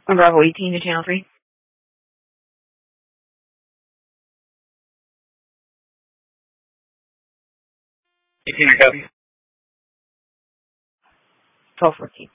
On Bravo 18 to Channel 3. 18 I copy. 1214.